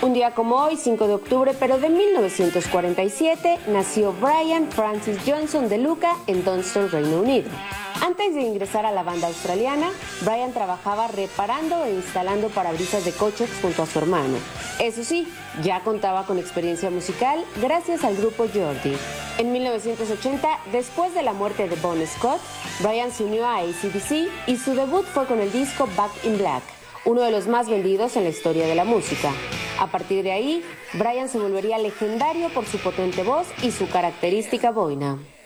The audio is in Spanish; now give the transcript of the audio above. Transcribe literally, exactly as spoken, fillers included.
Un día como hoy, cinco de octubre, pero de mil novecientos cuarenta y siete, nació Brian Francis Johnson de Luca en Dunstone, Reino Unido. Antes de ingresar a la banda australiana, Brian trabajaba reparando e instalando parabrisas de coches junto a su hermano. Eso sí, ya contaba con experiencia musical gracias al grupo Geordie. En mil novecientos ochenta, después de la muerte de Bon Scott, Brian se unió a A C D C y su debut fue con el disco Back in Black, uno de los más vendidos en la historia de la música. A partir de ahí, Brian se volvería legendario por su potente voz y su característica boina.